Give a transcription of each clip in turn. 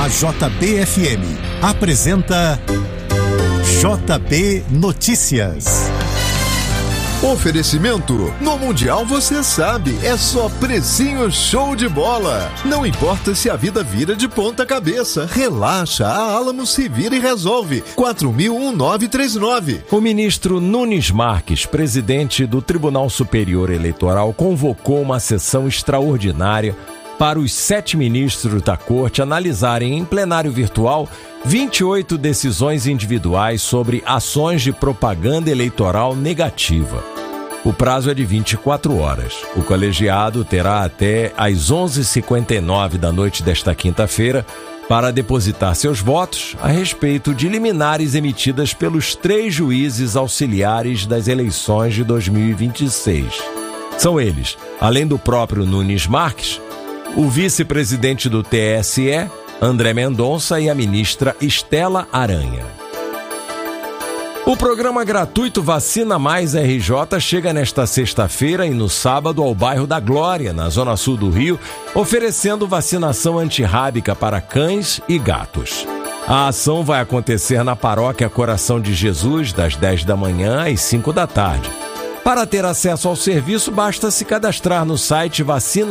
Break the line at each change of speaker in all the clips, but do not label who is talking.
A JBFM apresenta JB Notícias.
Oferecimento: no Mundial você sabe, é só precinho show de bola. Não importa se a vida vira de ponta cabeça, relaxa, a Alamo se vira e resolve. 4000-1939.
O ministro Nunes Marques, presidente do Tribunal Superior Eleitoral, convocou uma sessão extraordinária para os 7 ministros da Corte analisarem em plenário virtual 28 decisões individuais sobre ações de propaganda eleitoral negativa. O prazo é de 24 horas. O colegiado terá até às 11h59 da noite desta quinta-feira para depositar seus votos a respeito de liminares emitidas pelos 3 juízes auxiliares das eleições de 2026. São eles, além do próprio Nunes Marques, o vice-presidente do TSE, André Mendonça, e a ministra Estela Aranha. O programa gratuito Vacina Mais RJ chega nesta sexta-feira e no sábado ao bairro da Glória, na zona sul do Rio, oferecendo vacinação antirrábica para cães e gatos. A ação vai acontecer na paróquia Coração de Jesus, das 10 da manhã às 5 da tarde. Para ter acesso ao serviço, basta se cadastrar no site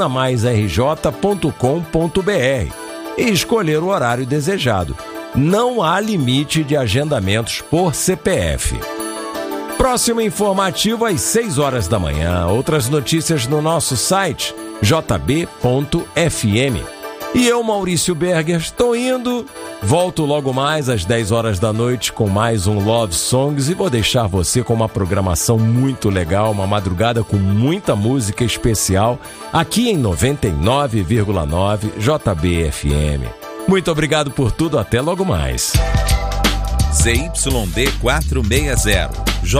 vacinamaisrj.com.br e escolher o horário desejado. Não há limite de agendamentos por CPF. Próximo informativo às 6 horas da manhã. Outras notícias no nosso site jb.fm. E eu, Maurício Berger, estou indo. Volto logo mais às 10 horas da noite com mais um Love Songs e vou deixar você com uma programação muito legal, uma madrugada com muita música especial aqui em 99,9 JBFM. Muito obrigado por tudo, até logo mais.
ZYD 460,